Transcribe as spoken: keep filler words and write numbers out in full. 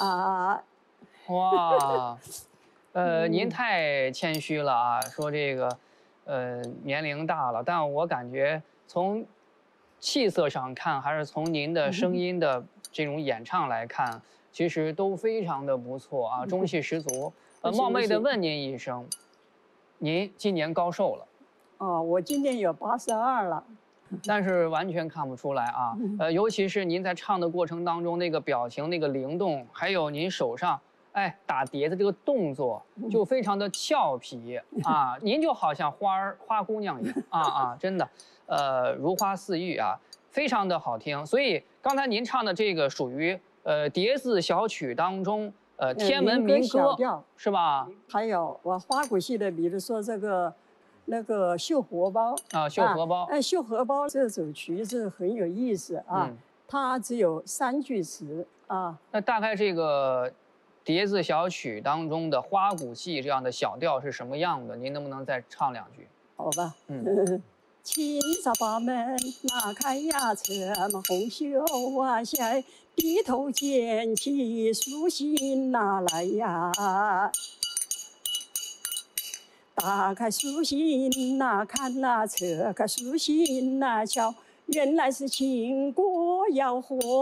啊。 哇，呃，您太谦虚了啊，说这个，呃，年龄大了，但我感觉从气色上看，还是从您的声音的这种演唱来看，其实都非常的不错啊，中气十足。呃，冒昧的问您一声，您今年高寿了？ 哦，我今年有八十二了。 但是完全看不出来啊，呃，尤其是您在唱的过程当中，那个表情、那个灵动，还有您手上哎打碟子这个动作，就非常的俏皮啊，您就好像花儿花姑娘一样啊啊，真的，呃，如花似玉啊，非常的好听。所以刚才您唱的这个属于呃碟子小曲当中呃天文民歌是吧？ 还有我花鼓戏的，比如说这个。那个绣荷包啊，绣荷包， 哎，绣荷包这首曲子很有意思啊，嗯、它只有三句词啊。 那大概这个碟子小曲当中的花鼓戏这样的小调是什么样的？您能不能再唱两句？ 好吧，嗯。清早把门拉开呀，侧门红袖挽下，低头捡起书信拿来呀。打开书信呐，看呐，侧开书信呐，瞧，原来是秦国要和。